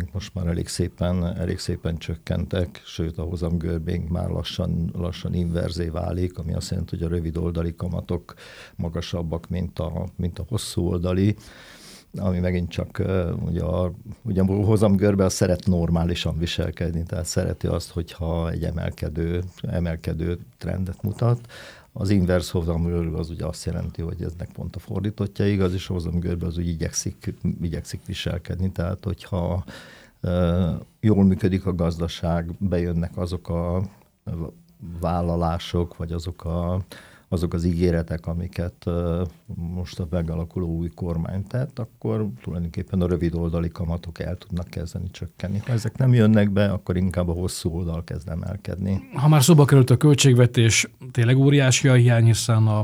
ezek most már elég szépen csökkentek, sőt a hozamgörbénk már lassan inverzé válik, ami azt jelenti, hogy a rövid oldali kamatok magasabbak, mint a hosszú oldali, ami megint csak ugye a hozamgörbe az szeret normálisan viselkedni, tehát szereti azt, hogyha egy emelkedő trendet mutat. Az inverse hozamgörbe az ugye azt jelenti, hogy eznek pont a fordítottja igaz, és a hozamgörbe az úgy igyekszik viselkedni, tehát hogyha jól működik a gazdaság, bejönnek azok a vállalások, vagy azok az ígéretek, amiket most a megalakuló új kormány tett, akkor tulajdonképpen a rövid oldali kamatok el tudnak kezdeni csökkenni. Ha ezek nem jönnek be, akkor inkább a hosszú oldal kezd emelkedni. Ha már szóba került a költségvetés, tényleg óriási a hiány, hiszen a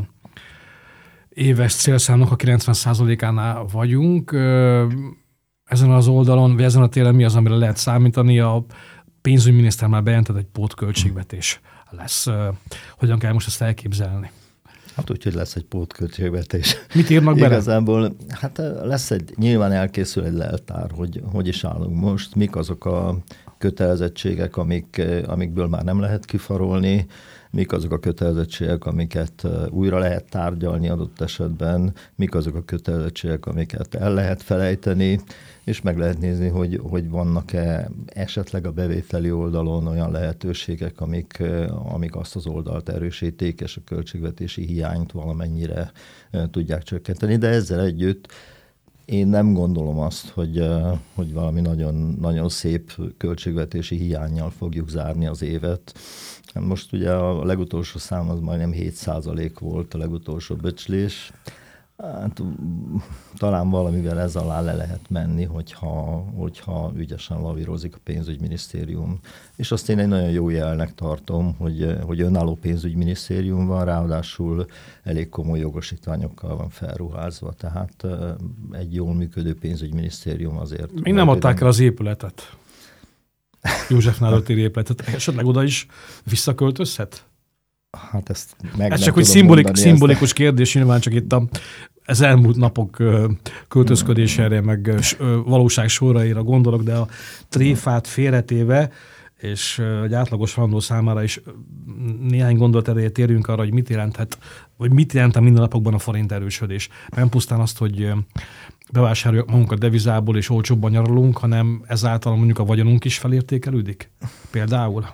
éves célszámnak a 90%-ánál vagyunk. Ezen az oldalon, vagy ezen a téren mi az, amire lehet számítani? A pénzügyminiszter már bejelentett, egy pótköltségvetés lesz. Hogyan kell most ezt elképzelni? Hát úgy, hogy lesz egy pótköltségvetés. Mit írnak bele? Igazából, hát nyilván elkészül egy leltár, hogy is állunk most, mik azok a kötelezettségek, amikből már nem lehet kifarolni, mik azok a kötelezettségek, amiket újra lehet tárgyalni adott esetben, mik azok a kötelezettségek, amiket el lehet felejteni, és meg lehet nézni, hogy vannak-e esetleg a bevételi oldalon olyan lehetőségek, amik azt az oldalt erősítik, és a költségvetési hiányt valamennyire tudják csökkenteni. De ezzel együtt én nem gondolom azt, hogy valami nagyon, nagyon szép költségvetési hiánnyal fogjuk zárni az évet. Most ugye a legutolsó szám az majdnem 7% volt, a legutolsó becslés. Hát, talán valamivel ez alá le lehet menni, hogyha ügyesen lavírozik a pénzügyminisztérium. És azt én egy nagyon jó jelnek tartom, hogy önálló pénzügyminisztérium van, ráadásul elég komoly jogosítványokkal van felruházva. Tehát egy jól működő pénzügyminisztérium azért... Még nem adták el az épületet. József Nádortéri épületet. Esetleg oda is visszaköltözhet? Hát ez csak hogy szimbolikus kérdés, nyilván csak itt az elmúlt napok költözködésére, meg valóság soraira gondolok, de a tréfát félretéve, és egy átlagos randó számára is néhány gondolat erejéig térjünk arra, hogy mit jelent a mindennapokban a forint erősödés. Nem pusztán azt, hogy bevásároljuk magunkat devizából és olcsóbban nyaralunk, hanem ezáltal mondjuk a vagyonunk is felértékelődik? Például?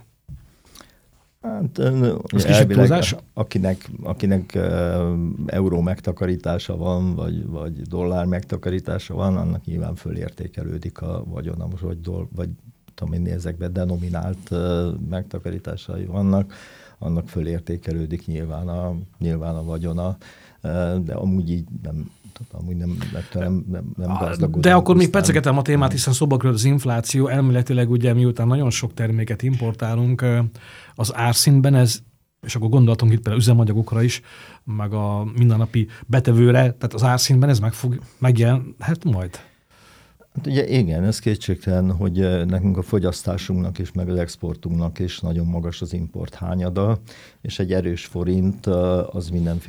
Hát, elvileg, akinek euró megtakarítása van, vagy dollár megtakarítása van, annak nyilván fölértékelődik a vagyona, vagy tudom én, ezekben denominált megtakarításai vannak, annak fölértékelődik nyilván a vagyona, de amúgy így nem gazdagodom. De akkor még pecegetem a témát, hiszen szóba került az infláció, elméletileg ugye miután nagyon sok terméket importálunk, az árszintben ez, és akkor gondolatunk itt például üzemanyagokra is, meg a mindennapi betevőre, tehát az árszintben ez megjelenhet majd. Hát ugye igen, ez kétségtelen, hogy nekünk a fogyasztásunknak és meg az exportunknak is nagyon magas az import hányada, és egy erős forint az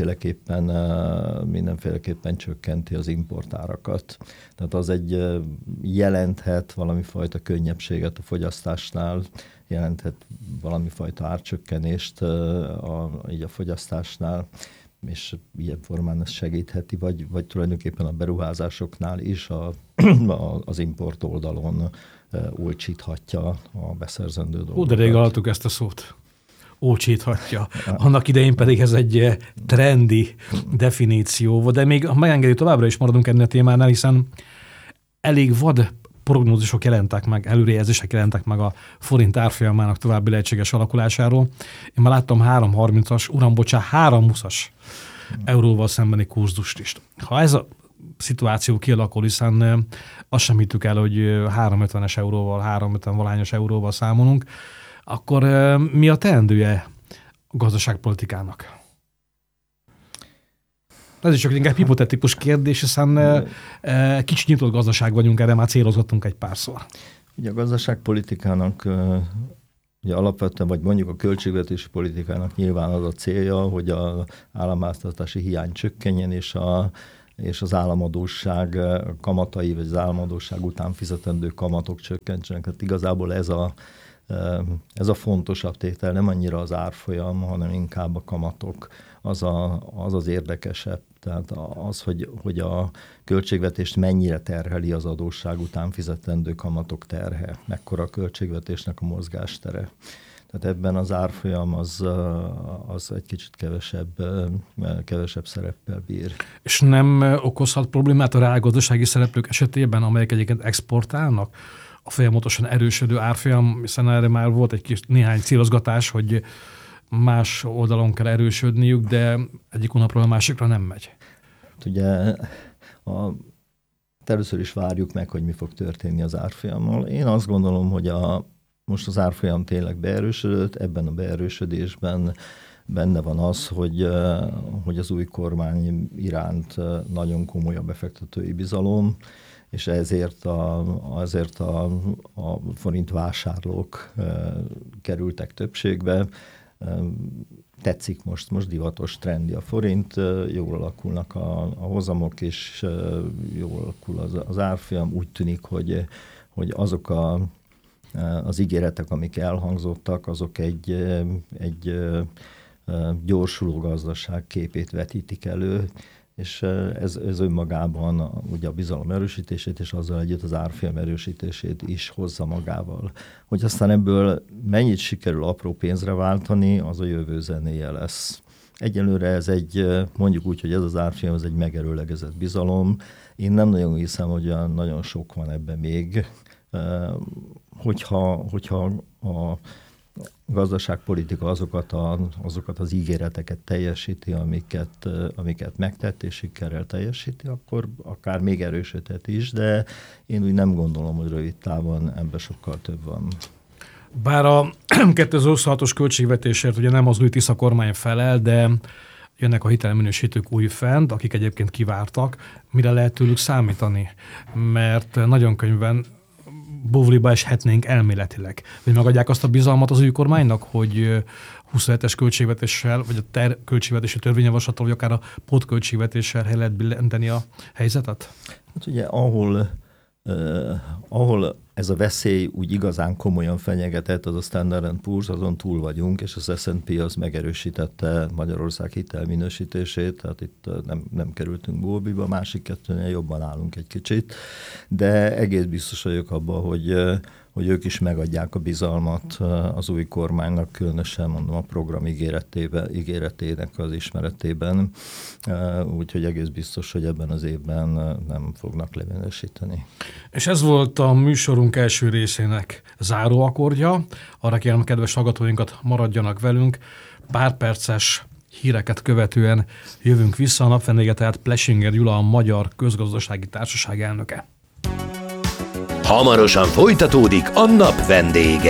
mindenféleképpen csökkenti az importárakat. Tehát az jelenthet valami fajta könnyebbséget a fogyasztásnál, jelenthet valami fajta árcsökkenést így a fogyasztásnál, és ilyen formán ez segítheti, vagy tulajdonképpen a beruházásoknál is az import oldalon olcsíthatja a beszerzendő dolgokat. De rég hallottuk ezt a szót. Olcsíthatja. Annak idején pedig ez egy trendi definíció volt, de még megengedi, továbbra is maradunk ennél a témánál, hiszen elég vad prognózisok jelentek meg, előrejelzések jelentek meg a forint árfolyamának további lehetséges alakulásáról. Én már láttam 3,20-as euróval szembeni kurzdust is. Ha ez a szituáció kialakul, hiszen azt sem hittük el, hogy 3,50-es euróval, 3,50 valányos euróval számolunk, akkor mi a teendője a gazdaságpolitikának? Ez is csak inkább hipotetikus kérdés, hiszen kicsit nyitott gazdaság vagyunk, erre már célozottunk egy párszor. Ugye a gazdaságpolitikának ugye alapvetően, vagy mondjuk a költségvetési politikának nyilván az a célja, hogy az államháztartási hiány csökkenjen, és és az államadósság kamatai, vagy az államadósság után fizetendő kamatok csökkentsenek. Tehát igazából ez a fontosabb tétel, nem annyira az árfolyam, hanem inkább a kamatok, az érdekesebb. Tehát az, hogy a költségvetést mennyire terheli az adósság után fizetendő kamatok terhe, mekkora a költségvetésnek a mozgástere. Tehát ebben az árfolyam az egy kicsit kevesebb szereppel bír. És nem okozhat problémát a reálgazdasági szereplők esetében, amelyek egyébként exportálnak? A folyamatosan erősödő árfolyam, hiszen erre már volt néhány célozgatás, hogy más oldalon kell erősödniük, de egyik hónapról a másikra nem megy. Ugye először is várjuk meg, hogy mi fog történni az árfolyammal. Én azt gondolom, hogy most az árfolyam tényleg beerősödött, ebben a beerősödésben benne van az, hogy az új kormány iránt nagyon komoly a befektetői bizalom, és ezért a forint vásárlók kerültek többségbe. Tetszik most divatos trendi a forint, jól alakulnak a hozamok, és jól alakul az árfolyam. Úgy tűnik, hogy azok az ígéretek, amik elhangzottak, azok egy gyorsuló gazdaság képét vetítik elő, és ez önmagában ugye a bizalom erősítését, és azzal együtt az árfolyam erősítését is hozza magával. Hogy aztán ebből mennyit sikerül apró pénzre váltani, az a jövő zenéje lesz. Egyelőre ez mondjuk úgy, hogy ez az árfolyam, ez egy megerőlegezett bizalom. Én nem nagyon hiszem, hogy olyan nagyon sok van ebben még. Hogyha a gazdaságpolitika azokat az ígéreteket teljesíti, amiket megtett és sikerrel teljesíti, akkor akár még erősödhet is, de én úgy nem gondolom, hogy rövid távon ebben sokkal több van. Bár a 2026-os költségvetésért ugye nem az új Tisza kormány felel, de jönnek a hitelminősítők újfent, akik egyébként kivártak. Mire lehet tőlük számítani? Mert nagyon könnyen bóvliba eshetnénk elméletileg. Hogy megadják azt a bizalmat az új kormánynak, hogy 27-es költségvetéssel, vagy a költségvetési törvényjavaslattal, vagy akár a pótköltségvetéssel hely lehet billenteni a helyzetet? Hát ugye, ahol ez a veszély úgy igazán komolyan fenyegetett, az a Standard & Poor's, azon túl vagyunk, és az S&P az megerősítette Magyarország hitelminősítését, tehát itt nem kerültünk bóbiba, másik kettőnél jobban állunk egy kicsit, de egész biztos vagyok abban, hogy ők is megadják a bizalmat az új kormánynak, különösen mondom a program ígéretének az ismeretében, úgyhogy egész biztos, hogy ebben az évben nem fognak leminősíteni. És ez volt a műsorunk első részének záróakordja. Arra kérem kedves hallgatóinkat, maradjanak velünk. Pár perces híreket követően jövünk vissza. A napvendége tehát Plesinger Gyula, a Magyar Közgazdasági Társaság elnöke. Hamarosan folytatódik a nap vendége.